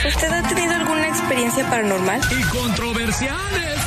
¿Usted ha tenido alguna experiencia paranormal? Y controversiales.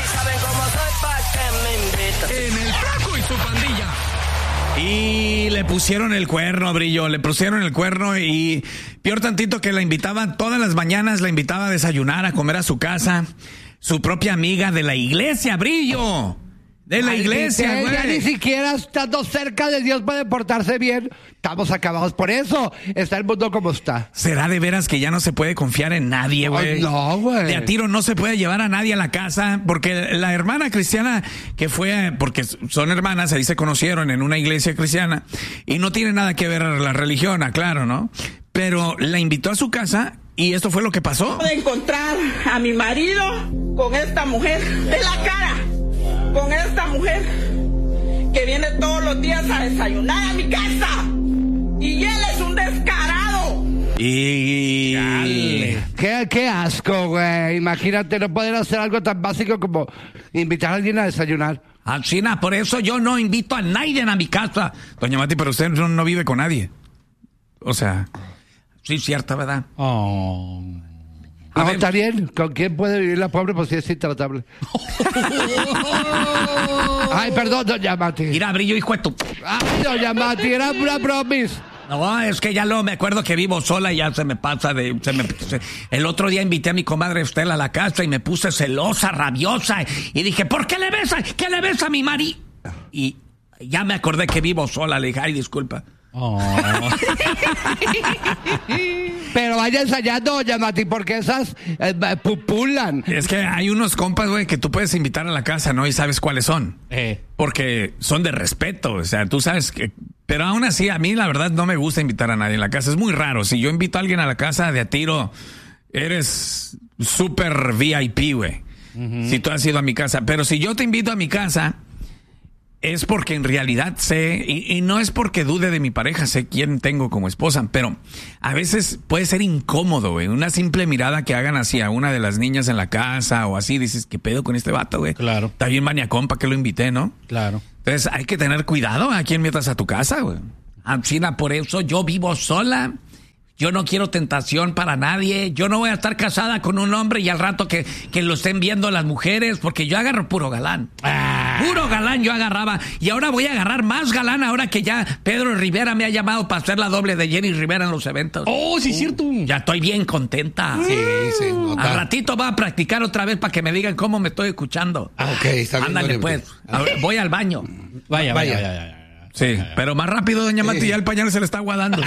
En el Flaco y su pandilla. Y le pusieron el cuerno, Brillo, le pusieron el cuerno y peor tantito que la invitaban todas las mañanas, la invitaba a desayunar, a comer a su casa, su propia amiga de la iglesia, Brillo. De la iglesia, güey. Ya ni siquiera estando cerca de Dios puede portarse bien. Estamos acabados. Por eso está el mundo como está. ¿Será de veras que ya no se puede confiar en nadie, güey? No, güey. De a tiro no se puede llevar a nadie a la casa, porque la hermana cristiana que fue, porque son hermanas, ahí se conocieron en una iglesia cristiana, y no tiene nada que ver la religión, aclaro, ¿no? Pero la invitó a su casa y esto fue lo que pasó. De encontrar a mi marido con esta mujer de la cara. Con esta mujer que viene todos los días a desayunar a mi casa. Y él es un descarado. Y... Qué asco, güey. Imagínate, no poder hacer algo tan básico como invitar a alguien a desayunar. China, por eso yo no invito a nadie a mi casa. Doña Mati, pero usted no vive con nadie. O sea, sí, cierta, ¿verdad? Oh... No, está bien. ¿Con quién puede vivir la pobre? Pues sí es intratable. Ay, perdón, doña Mati. Mira, Brillo, hijo de tu... Ay, doña Mati, era una promis. No, es que ya me acuerdo que vivo sola y ya se me pasa el otro día invité a mi comadre Estela a la casa y me puse celosa, rabiosa. Y dije, ¿por qué le besa? ¿Qué le besa a mi marido? Y ya me acordé que vivo sola. Le dije, ay, disculpa. Oh. Pero vaya ensayando, doña Mati, porque esas pupulan. Es que hay unos compas, güey, que tú puedes invitar a la casa, ¿no? Y sabes cuáles son. Porque son de respeto, o sea, tú sabes que... Pero aún así, a mí la verdad no me gusta invitar a nadie en la casa. Es muy raro. Si yo invito a alguien a la casa de a tiro, eres súper VIP, güey. Uh-huh. Si tú has ido a mi casa. Pero si yo te invito a mi casa... Es porque en realidad sé, y no es porque dude de mi pareja, sé quién tengo como esposa, pero a veces puede ser incómodo, güey. Una simple mirada que hagan así a una de las niñas en la casa o así, dices, ¿qué pedo con este vato, güey? Claro. Está bien maniacón, ¿para qué lo invité, no? Claro. Entonces hay que tener cuidado a quién metas a tu casa, güey. China, por eso yo vivo sola. Yo no quiero tentación para nadie. Yo no voy a estar casada con un hombre y al rato que lo estén viendo las mujeres, porque yo agarro puro galán. Puro galán yo agarraba. Y ahora voy a agarrar más galán ahora que ya Pedro Rivera me ha llamado para hacer la doble de Jenny Rivera en los eventos. Oh, sí, cierto. Ya estoy bien contenta. Sí. Al ratito va a practicar otra vez para que me digan cómo me estoy escuchando. Ok, está bien. Ándale, pues. Voy al baño. Vaya. Sí, pero más rápido, doña Mati, ya el pañal se le está aguadando.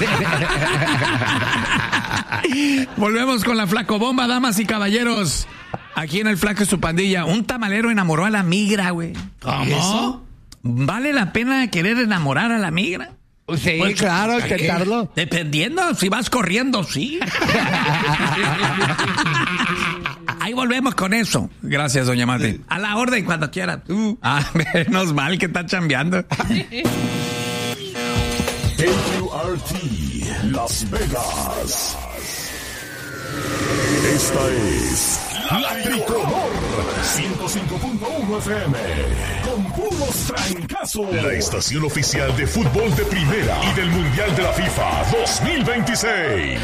Volvemos con la Flacobomba, damas y caballeros. Aquí en el Flaco y su pandilla, un tamalero enamoró a la migra, güey. ¿Cómo? ¿Vale la pena querer enamorar a la migra? Sí, pues, claro, intentarlo. Dependiendo, si vas corriendo, sí. Ahí volvemos con eso. Gracias, doña Mati. A la orden cuando quieran. Menos mal que está chambeando. WRT Las Vegas. Esta es La Tricolor 105.1 FM con puros trancazos. La estación oficial de fútbol de primera y del Mundial de la FIFA 2026.